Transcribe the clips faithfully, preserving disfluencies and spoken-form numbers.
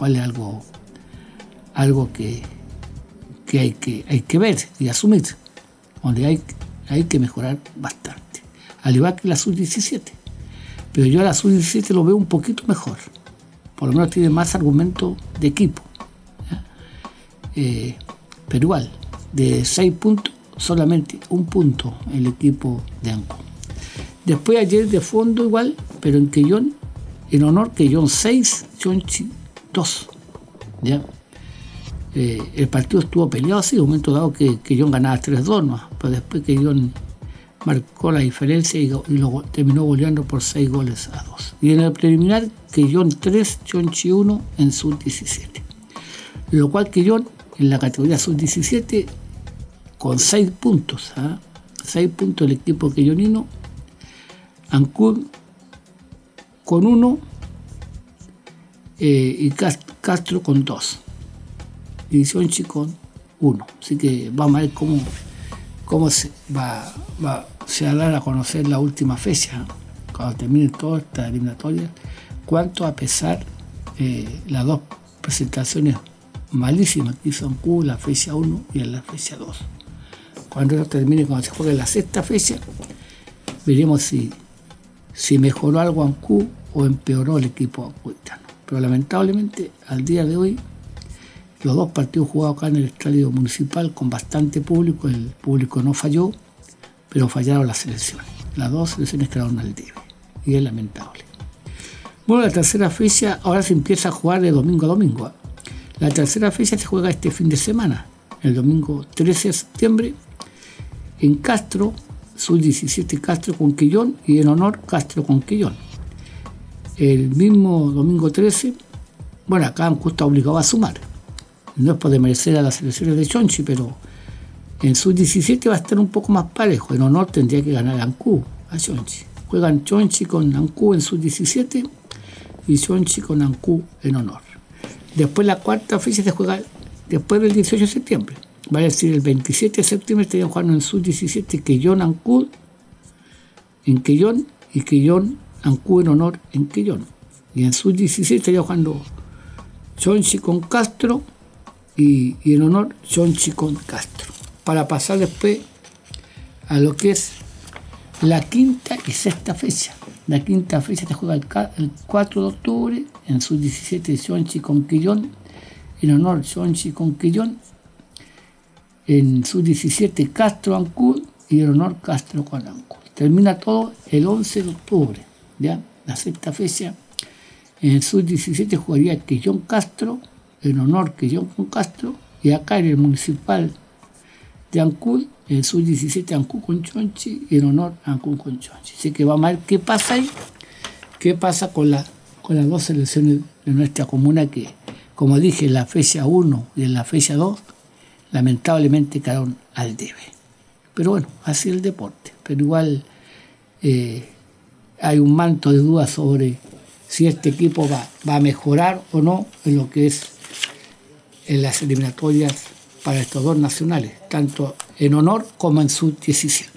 cual es algo, algo que, que, hay que hay que ver y asumir, donde hay, hay que mejorar bastante, al igual que la sub diecisiete. Pero yo a la sub diecisiete lo veo un poquito mejor, por lo menos tiene más argumentos de equipo, eh, pero igual, de seis puntos, solamente un punto el equipo de Ancud. Después ayer de fondo igual, pero en Quellón, en honor Quellón seis, Chonchi dos. ¿Ya? Eh, el partido estuvo peleado así, en un momento dado que Quellón ganaba tres dos, ¿no? Pero después Quellón marcó la diferencia y, y lo terminó goleando por seis goles a dos. Y en el preliminar, Quellón tres, Chonchi uno en sub diecisiete. Lo cual Quellón en la categoría sub diecisiete con seis puntos, ¿eh? seis puntos el equipo quellonino, Ancud con uno eh, y Castro con dos y Chonchi con uno. Así que vamos a ver cómo, cómo se va, va se va a dar a conocer la última fecha, cuando termine toda esta eliminatoria, cuánto a pesar eh, las dos presentaciones malísimas que hizo Ancud, la fecha uno y en la fecha dos. Cuando eso termine, cuando se juegue la sexta fecha, veremos si, si mejoró algo Ancud o empeoró el equipo ancuditano. Pero lamentablemente, al día de hoy, los dos partidos jugados acá en el estadio municipal con bastante público, el público no falló, pero fallaron las selecciones. Las dos selecciones quedaron al debe, y es lamentable. Bueno, la tercera fecha ahora se empieza a jugar de domingo a domingo. La tercera fecha se juega este fin de semana, el domingo trece de septiembre, en Castro, sub diecisiete Castro con Quellón y en honor Castro con Quellón. El mismo domingo trece, bueno, acá Ancud está obligado a sumar. No es por desmerecer a las selecciones de Chonchi, pero en sub diecisiete va a estar un poco más parejo. En honor tendría que ganar Ancud a Chonchi. Juegan Chonchi con Ancud en sub diecisiete y Chonchi con Ancud en honor. Después la cuarta fecha se juega después del dieciocho de septiembre. Va a decir el veintisiete de septiembre estarían jugando en sub diecisiete Quellón Ancud en Quellón y Quellón Ancud en honor en Quellón. Y en sub diecisiete estaría jugando Chonchi con Castro y, y en honor Chonchi con Castro. Para pasar después a lo que es la quinta y sexta fecha. La quinta fecha se juega el, el cuatro de octubre en sub diecisiete Chonchi con Quellón, en honor Chonchi con Quellón, en sub diecisiete Castro Ancud y en honor Castro con Ancud. Termina todo el once de octubre, ¿ya? La sexta fecha. En sub diecisiete jugaría Quellón Castro, en honor Quellón con Castro, y acá en el municipal de Ancud, en sub diecisiete Ancud con Chonchi y en honor Ancud con Chonchi. Así que vamos a ver qué pasa ahí, qué pasa con, la, con las dos selecciones de nuestra comuna que, como dije, en la fecha uno y en la fecha dos, lamentablemente quedaron al debe. Pero bueno, así es el deporte. Pero igual eh, hay un manto de dudas sobre si este equipo va, va a mejorar o no en lo que es en las eliminatorias para estos dos nacionales, tanto en honor como en sub diecisiete.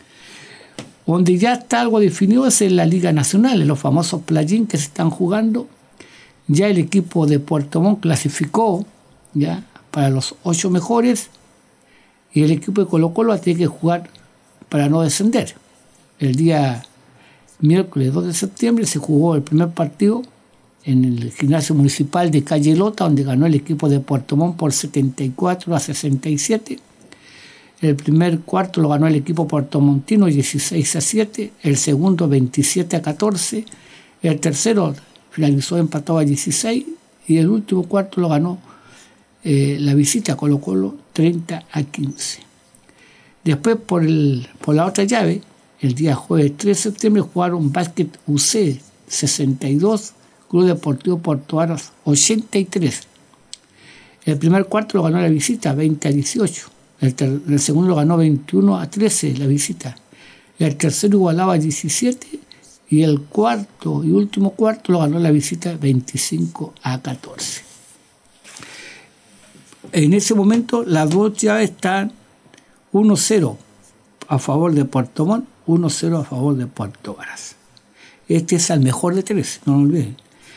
Donde ya está algo definido es en la Liga Nacional, en los famosos play-in que se están jugando. Ya el equipo de Puerto Montt clasificó ya para los ocho mejores y el equipo de Colo Colo tiene que jugar para no descender. El día miércoles dos de septiembre se jugó el primer partido en el gimnasio municipal de Calle Lota, donde ganó el equipo de Puerto Montt por setenta y cuatro a sesenta y siete. El primer cuarto lo ganó el equipo puertomontino dieciséis a siete, el segundo veintisiete a catorce, el tercero finalizó empatado a dieciséis y el último cuarto lo ganó eh, la visita a Colo Colo treinta a quince. Después por, el, por la otra llave, el día jueves tres de septiembre jugaron Básquet U C sesenta y dos, Club Deportivo Puerto Varas ochenta y tres. El primer cuarto lo ganó la visita veinte a dieciocho. El, ter- el segundo lo ganó veintiuno a trece la visita. El tercero igualaba a diecisiete y el cuarto y último cuarto lo ganó la visita veinticinco a catorce. En ese momento las dos llaves están uno cero a favor de Puerto Montt, uno cero a favor de Puerto Varas. Este es el mejor de tres, no lo olviden.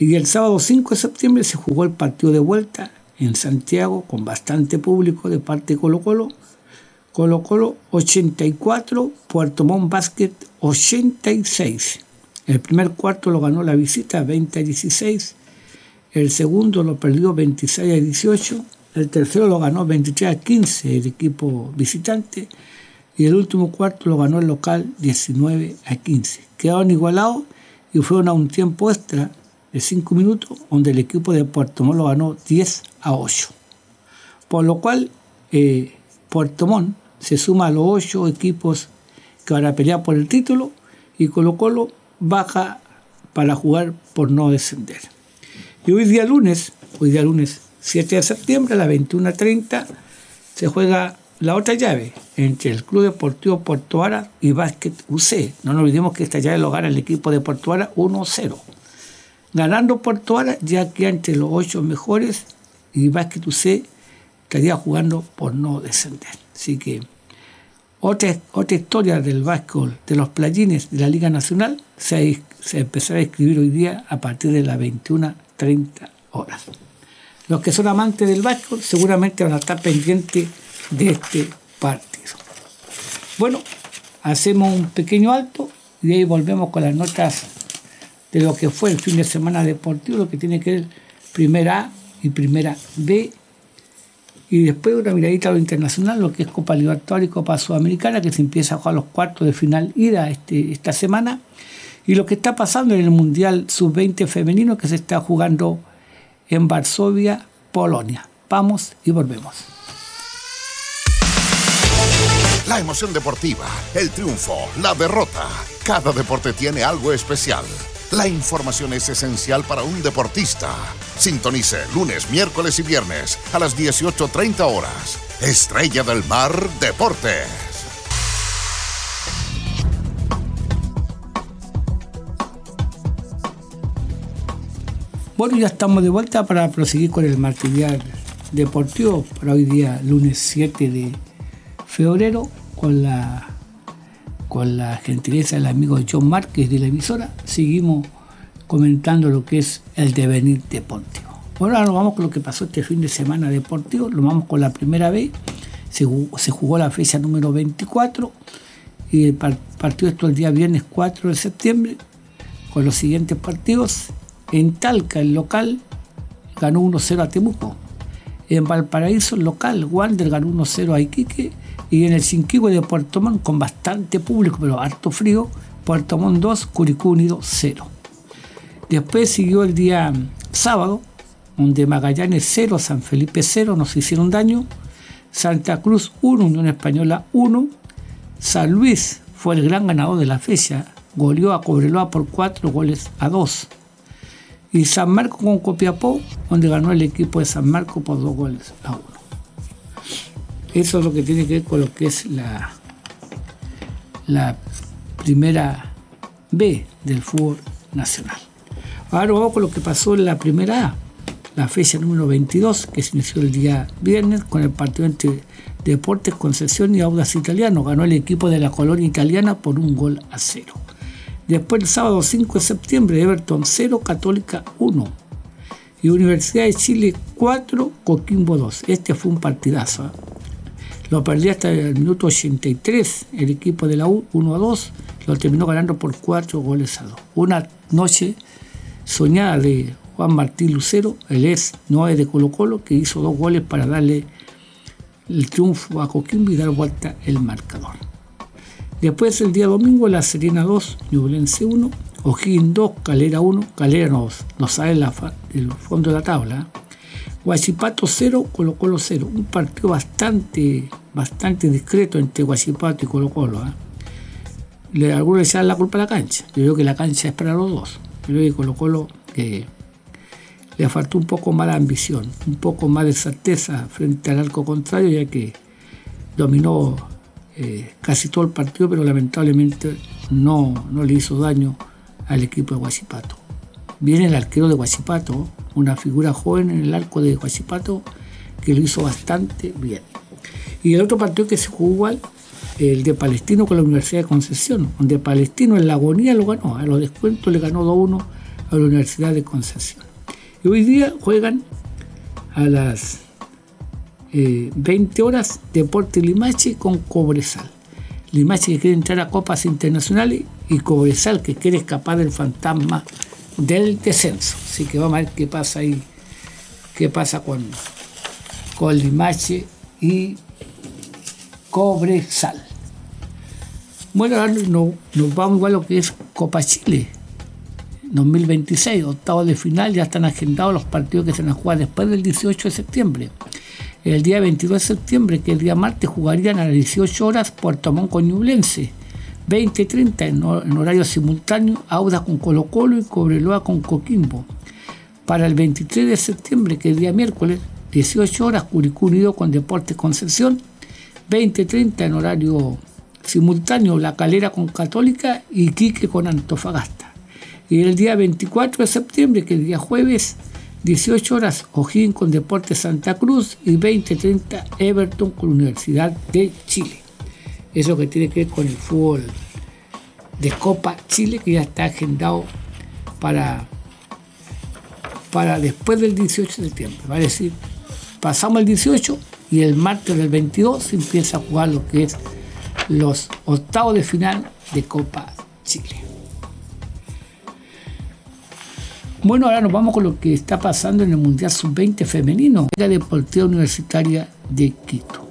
Y el sábado cinco de septiembre se jugó el partido de vuelta en Santiago con bastante público de parte de Colo-Colo. Colo-Colo ochenta y cuatro, Puerto Montt Basket ochenta y seis. El primer cuarto lo ganó la visita veinte a dieciséis. El segundo lo perdió veintiséis a dieciocho. El tercero lo ganó veintitrés a quince el equipo visitante. Y el último cuarto lo ganó el local diecinueve a quince. Quedaron igualados y fueron a un tiempo extra de cinco minutos, donde el equipo de Puerto Montt lo ganó diez a ocho. Por lo cual, eh, Puerto Montt se suma a los ocho equipos que van a pelear por el título y Colo-Colo baja para jugar por no descender. Y hoy día lunes, hoy día lunes siete de septiembre a las veintiuna treinta se juega la otra llave entre el Club Deportivo Puerto Varas y Básquet U C. No nos olvidemos que esta llave lo gana el equipo de Puerto Varas uno a cero. Ganando Puerto Varas ya que entre los ocho mejores y Básquet U C estaría jugando por no descender. Así que otra, otra historia del básquetbol, de los playines de la Liga Nacional, se, se empezará a escribir hoy día a partir de las veintiuna treinta horas. Los que son amantes del básquetbol seguramente van a estar pendientes de este partido. Bueno, hacemos un pequeño alto y de ahí volvemos con las notas de lo que fue el fin de semana deportivo, lo que tiene que ver Primera A y Primera B, y después una miradita a lo internacional, lo que es Copa Libertadores y Copa Sudamericana, que se empieza a jugar los cuartos de final ida este, esta semana, y lo que está pasando en el Mundial sub veinte femenino que se está jugando en Varsovia, Polonia. Vamos y volvemos. La emoción deportiva, el triunfo, la derrota. Cada deporte tiene algo especial. La información es esencial para un deportista. Sintonice lunes, miércoles y viernes a las dieciocho treinta horas. Estrella del Mar Deportes. Bueno, ya estamos de vuelta para proseguir con el material deportivo para hoy día, lunes siete de febrero, con la con la gentileza del amigo John Márquez de la emisora. Seguimos comentando lo que es el devenir deportivo. Bueno, ahora nos vamos con lo que pasó este fin de semana deportivo. Nos vamos con la primera vez. Se jugó, se jugó la fecha número veinticuatro y el partido esto el día viernes cuatro de septiembre con los siguientes partidos. En Talca, el local, ganó uno cero a Temuco. En Valparaíso, el local, Wander ganó uno cero a Iquique. Y en el Chinquihue de Puerto Montt, con bastante público, pero harto frío, Puerto Montt dos, Curicó Unido cero. Después siguió el día sábado, donde Magallanes cero, San Felipe cero, nos hicieron daño. Santa Cruz uno, Unión Española uno. San Luis fue el gran ganador de la fecha, goleó a Cobreloa por cuatro goles a dos. Y San Marcos con Copiapó, donde ganó el equipo de San Marcos por dos goles a uno. Eso es lo que tiene que ver con lo que es la, la primera B del fútbol nacional. Ahora vamos con lo que pasó en la primera A, la fecha número veintidós, que se inició el día viernes con el partido entre Deportes Concepción y Audax Italiano. Ganó el equipo de la colonia italiana por un gol a cero. Después el sábado cinco de septiembre, Everton cero, Católica uno. Y Universidad de Chile cuatro, Coquimbo dos. Este fue un partidazo, ¿eh? Lo perdió hasta el minuto ochenta y tres el equipo de la U, uno a dos. Lo terminó ganando por cuatro goles a dos. Una noche soñada de Juan Martín Lucero, el ex nueve de Colo-Colo, que hizo dos goles para darle el triunfo a Coquimbo y dar vuelta el marcador. Después el día domingo, La Serena dos, Ñublense uno, O'Higgins dos, Calera uno. Calera nos, nos sale en el fondo de la tabla. Huachipato cero, Colo-Colo cero. Un partido bastante, bastante discreto entre Huachipato y Colo-Colo, ¿eh? Le, algunos le echan la culpa a la cancha. Yo creo que la cancha es para los dos. Yo creo que Colo-Colo eh, le faltó un poco más de ambición, un poco más de certeza frente al arco contrario, ya que dominó eh, casi todo el partido, pero lamentablemente no, no le hizo daño al equipo de Huachipato. Viene el arquero de Huachipato, una figura joven en el arco de Huachipato, que lo hizo bastante bien. Y el otro partido que se jugó igual, el de Palestino con la Universidad de Concepción, donde Palestino en la agonía lo ganó, a los descuentos le ganó dos uno a la Universidad de Concepción. Y hoy día juegan a las eh, veinte horas Deportes Limache con Cobresal. Limache que quiere entrar a copas internacionales y Cobresal que quiere escapar del fantasma del descenso. Así que vamos a ver qué pasa ahí, qué pasa con, con Limache y Cobresal. Bueno, ahora nos, nos vamos igual a lo que es Copa Chile dos mil veintiséis, octavos de final. Ya están agendados los partidos que se van a jugar después del dieciocho de septiembre. El día veintidós de septiembre, que el día martes, jugarían a las dieciocho horas Puerto Montt con Ñublense, veinte treinta en, en horario simultáneo Audax con Colo Colo y Cobreloa con Coquimbo. Para el veintitrés de septiembre, que es el día miércoles, dieciocho horas Curicó Unido con Deportes Concepción, veinte treinta en horario simultáneo La Calera con Católica y Iquique con Antofagasta. Y el día veinticuatro de septiembre, que es el día jueves, dieciocho horas O'Higgins con Deportes Santa Cruz y veinte treinta Everton con Universidad de Chile. Eso que tiene que ver con el fútbol de Copa Chile, que ya está agendado para, para después del dieciocho de septiembre. Va a decir, pasamos el dieciocho y el martes del veintidós se empieza a jugar lo que es los octavos de final de Copa Chile. Bueno, ahora nos vamos con lo que está pasando en el Mundial sub veinte femenino, la Deportiva Universitaria de Quito.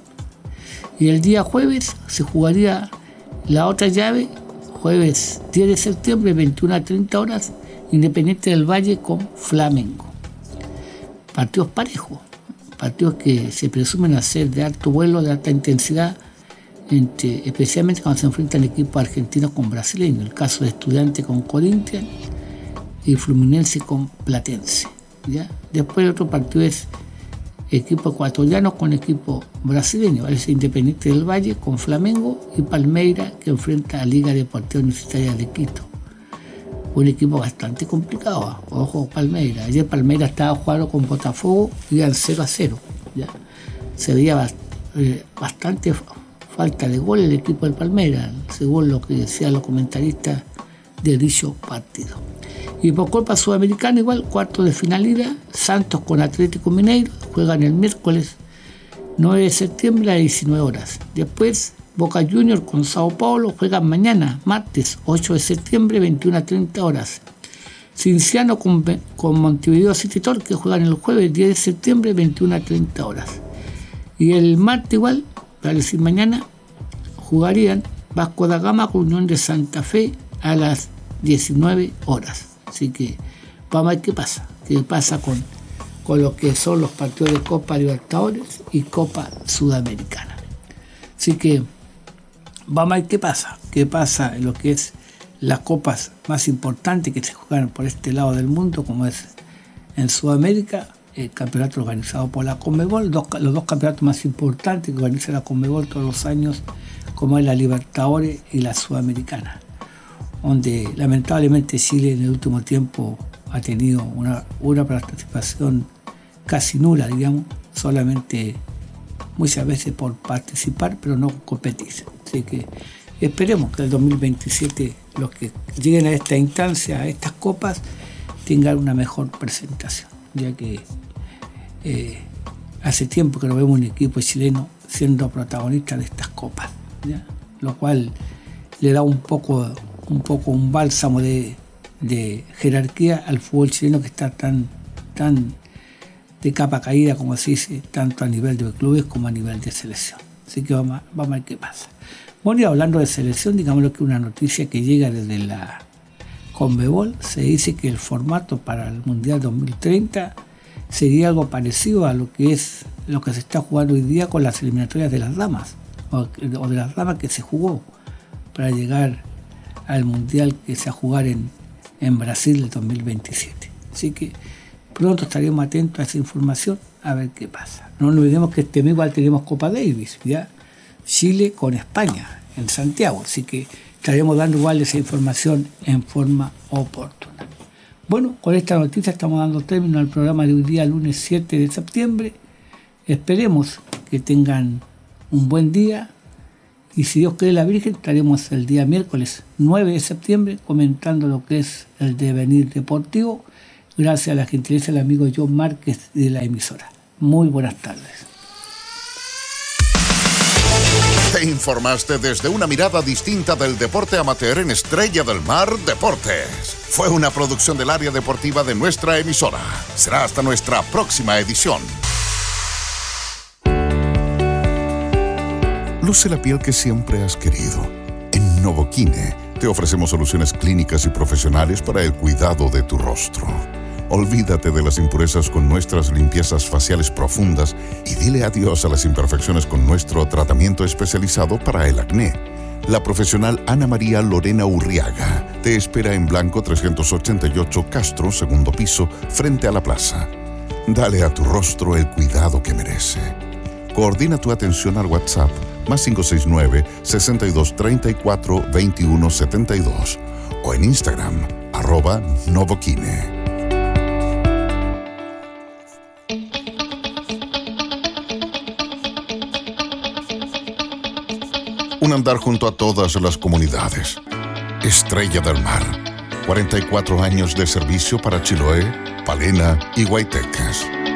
Y el día jueves se jugaría la otra llave, jueves diez de septiembre, veintiuna a treinta horas, Independiente del Valle con Flamengo. Partidos parejos, partidos que se presumen a ser de alto vuelo, de alta intensidad, entre, especialmente cuando se enfrentan equipos argentinos con brasileños, el caso de Estudiantes con Corinthians y Fluminense con Platense. ¿Ya? Después el otro partido es equipo ecuatoriano con equipo brasileño, ¿vale? Es Independiente del Valle con Flamengo y Palmeiras que enfrenta a Liga Deportiva Universitaria de Quito. Un equipo bastante complicado, ¿eh? Ojo Palmeiras. Ayer Palmeiras estaba jugando con Botafogo y iban cero a cero. ¿Ya? Se veía bast- eh, bastante falta de gol el equipo del Palmeiras, según lo que decían los comentaristas de dicho partido. Y por Copa Sudamericana igual, cuarto de finalidad, Santos con Atlético Mineiro, juegan el miércoles nueve de septiembre a diecinueve horas. Después Boca Juniors con Sao Paulo juegan mañana, martes ocho de septiembre, veintiuna a treinta horas. Cinciano con, con Montevideo City Torque juegan el jueves diez de septiembre, veintiuna a treinta horas. Y el martes igual, para decir mañana, jugarían Vasco da Gama con Unión de Santa Fe a las diecinueve horas. Así que vamos a ver qué pasa, qué pasa con, con lo que son los partidos de Copa Libertadores y Copa Sudamericana. Así que vamos a ver qué pasa, qué pasa en lo que es las copas más importantes que se juegan por este lado del mundo, como es en Sudamérica, el campeonato organizado por la Conmebol, dos, los dos campeonatos más importantes que organiza la Conmebol todos los años, como es la Libertadores y la Sudamericana, donde lamentablemente Chile en el último tiempo ha tenido una, una participación casi nula, digamos, solamente muchas veces por participar, pero no competir. Así que esperemos que el dos mil veintisiete los que lleguen a esta instancia, a estas copas, tengan una mejor presentación, ya que eh, hace tiempo que no vemos un equipo chileno siendo protagonista de estas copas, ¿ya? Lo cual le da un poco un poco un bálsamo de, de jerarquía al fútbol chileno, que está tan, tan de capa caída, como se dice, tanto a nivel de clubes como a nivel de selección. Así que vamos a, vamos a ver qué pasa. Bueno, y hablando de selección, digamos que una noticia que llega desde la Conmebol, se dice que el formato para el Mundial dos mil treinta sería algo parecido a lo que es lo que se está jugando hoy día con las eliminatorias de las damas, o, o de las damas que se jugó para llegar al Mundial que se va a jugar en, en Brasil el dos mil veintisiete. Así que pronto estaremos atentos a esa información, a ver qué pasa. No nos olvidemos que este mes igual tenemos Copa Davis, ¿ya? Chile con España en Santiago, así que estaremos dando igual esa información en forma oportuna. Bueno, con esta noticia estamos dando término al programa de hoy día, lunes siete de septiembre. Esperemos que tengan un buen día Y si Dios quiere la Virgen, estaremos el día miércoles nueve de septiembre comentando lo que es el devenir deportivo, gracias a la gentileza del amigo John Márquez de la emisora. Muy buenas tardes. Te informaste desde una mirada distinta del deporte amateur en Estrella del Mar Deportes. Fue una producción del área deportiva de nuestra emisora. Será hasta nuestra próxima edición. Luce la piel que siempre has querido. En Novoquine te ofrecemos soluciones clínicas y profesionales para el cuidado de tu rostro. Olvídate de las impurezas con nuestras limpiezas faciales profundas y dile adiós a las imperfecciones con nuestro tratamiento especializado para el acné. La profesional Ana María Lorena Urriaga te espera en Blanco trescientos ochenta y ocho Castro, segundo piso, frente a la plaza. Dale a tu rostro el cuidado que merece. Coordina tu atención al WhatsApp más cinco seis nueve, sesenta y dos treinta y cuatro, veintiuno setenta y dos o en Instagram arroba Novoquine. Un andar junto a todas las comunidades. Estrella del Mar. cuarenta y cuatro años de servicio para Chiloé, Palena y Guaytecas.